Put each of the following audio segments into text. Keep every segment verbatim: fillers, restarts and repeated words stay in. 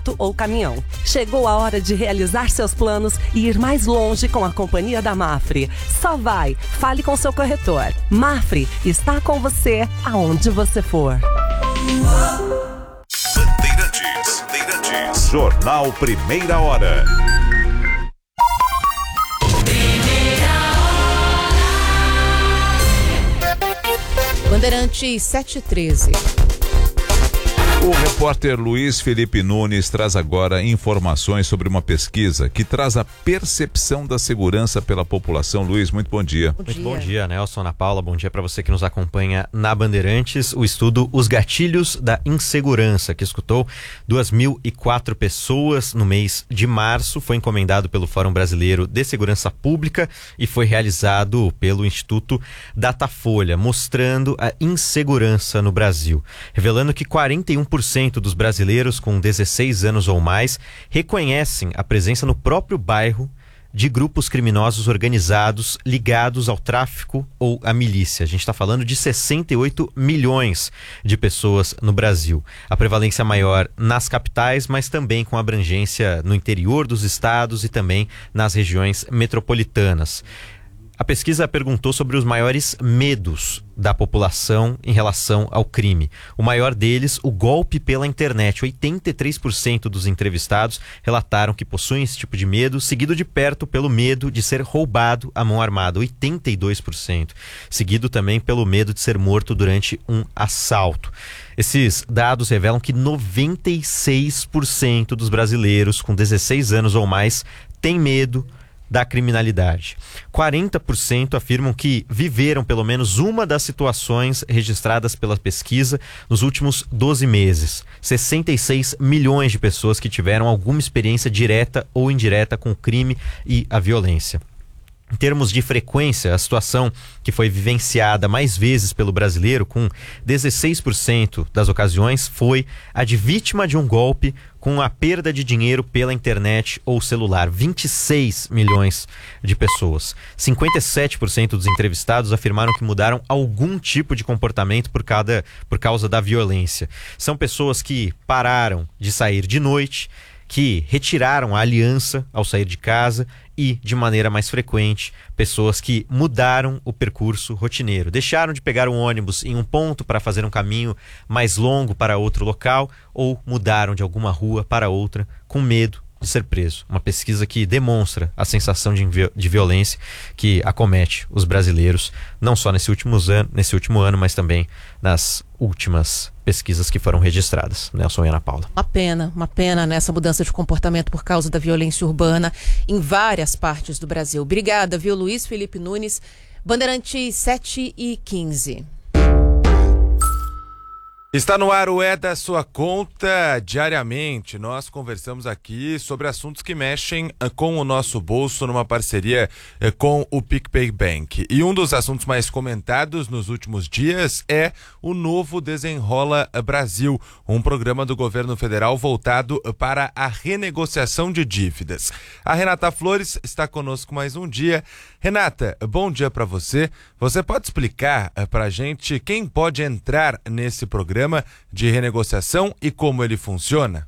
ou caminhão. Chegou a hora de realizar seus planos e ir mais longe com a companhia da Mafre. Só vai, fale com seu corretor. Mafre está com você aonde você for. Bandeirantes, Bandeirantes. Jornal Primeira Hora. Bandeirantes sete e treze. O repórter Luiz Felipe Nunes traz agora informações sobre uma pesquisa que traz a percepção da segurança pela população. Luiz, muito bom dia. Bom dia. Muito bom dia, Nelson, Ana Paula. Bom dia para você que nos acompanha na Bandeirantes. O estudo Os Gatilhos da Insegurança, que escutou duas mil e quatro pessoas no mês de março, foi encomendado pelo Fórum Brasileiro de Segurança Pública e foi realizado pelo Instituto Datafolha, mostrando a insegurança no Brasil, revelando que quarenta e um por cento dos brasileiros com dezesseis anos ou mais reconhecem a presença no próprio bairro de grupos criminosos organizados ligados ao tráfico ou à milícia. A gente está falando de sessenta e oito milhões de pessoas no Brasil. A prevalência maior nas capitais, mas também com abrangência no interior dos estados e também nas regiões metropolitanas. A pesquisa perguntou sobre os maiores medos da população em relação ao crime. O maior deles, o golpe pela internet. oitenta e três por cento dos entrevistados relataram que possuem esse tipo de medo, seguido de perto pelo medo de ser roubado à mão armada, oitenta e dois por cento. Seguido também pelo medo de ser morto durante um assalto. Esses dados revelam que noventa e seis por cento dos brasileiros com dezesseis anos ou mais têm medo da criminalidade. quarenta por cento afirmam que viveram pelo menos uma das situações registradas pela pesquisa nos últimos doze meses. sessenta e seis milhões de pessoas que tiveram alguma experiência direta ou indireta com o crime e a violência. Em termos de frequência, a situação que foi vivenciada mais vezes pelo brasileiro, com dezesseis por cento das ocasiões, foi a de vítima de um golpe com a perda de dinheiro pela internet ou celular. vinte e seis milhões de pessoas. cinquenta e sete por cento dos entrevistados afirmaram que mudaram algum tipo de comportamento por, cada, por causa da violência. São pessoas que pararam de sair de noite, que retiraram a aliança ao sair de casa e, de maneira mais frequente, pessoas que mudaram o percurso rotineiro. Deixaram de pegar um ônibus em um ponto para fazer um caminho mais longo para outro local ou mudaram de alguma rua para outra com medo de ser preso. Uma pesquisa que demonstra a sensação de, de violência que acomete os brasileiros, não só nesse, últimos an- nesse último ano, mas também nas últimas pesquisas que foram registradas. Nelson e Ana Paula. Uma pena, uma pena nessa mudança de comportamento por causa da violência urbana em várias partes do Brasil. Obrigada, viu, Luiz Felipe Nunes. Bandeirantes sete e quinze. Está no ar o É da Sua Conta. Diariamente nós conversamos aqui sobre assuntos que mexem com o nosso bolso numa parceria com o PicPay Bank. E um dos assuntos mais comentados nos últimos dias é o novo Desenrola Brasil, um programa do governo federal voltado para a renegociação de dívidas. A Renata Flores está conosco mais um dia. Renata, bom dia para você. Você pode explicar para a gente quem pode entrar nesse programa de renegociação e como ele funciona?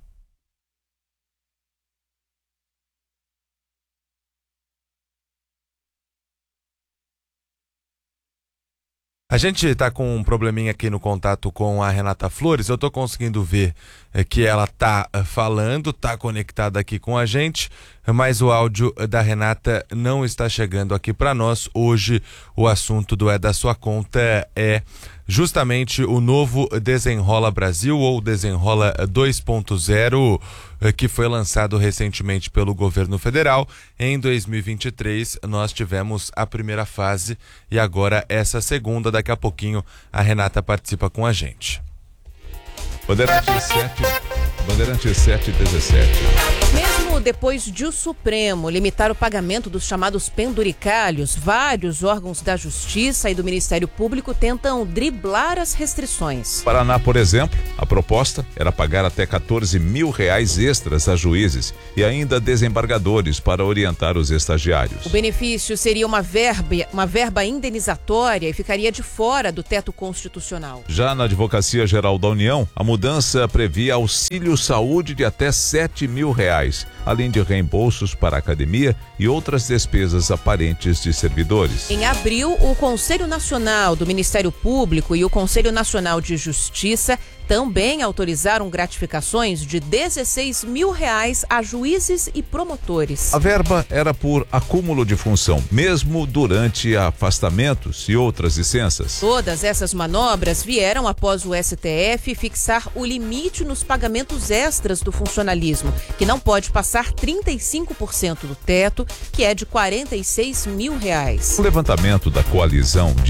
A gente está com um probleminha aqui no contato com a Renata Flores. Eu estou conseguindo ver é, que ela está falando, está conectada aqui com a gente, mas o áudio da Renata não está chegando aqui para nós. Hoje o assunto do É da Sua Conta é justamente o novo Desenrola Brasil, ou Desenrola dois ponto zero, que foi lançado recentemente pelo governo federal. Em dois mil e vinte e três nós tivemos a primeira fase e agora essa segunda. Daqui a pouquinho a Renata participa com a gente. Bandeirantes sete, Bandeirantes sete e dezessete. Mesmo depois de o Supremo limitar o pagamento dos chamados penduricalhos, vários órgãos da Justiça e do Ministério Público tentam driblar as restrições. Paraná, por exemplo, a proposta era pagar até quatorze mil reais extras a juízes e ainda desembargadores para orientar os estagiários. O benefício seria uma verba, uma verba indenizatória e ficaria de fora do teto constitucional. Já na Advocacia Geral da União, a mudança previa auxílio auxílio saúde de até sete mil reais, além de reembolsos para academia e outras despesas aparentes de servidores. Em abril, o Conselho Nacional do Ministério Público e o Conselho Nacional de Justiça também autorizaram gratificações de dezesseis mil reais a juízes e promotores. A verba era por acúmulo de função, mesmo durante afastamentos e outras licenças. Todas essas manobras vieram após o S T F fixar o limite nos pagamentos extras do funcionalismo, que não pode passar trinta e cinco por cento do teto, que é de quarenta e seis mil reais. O levantamento da coalizão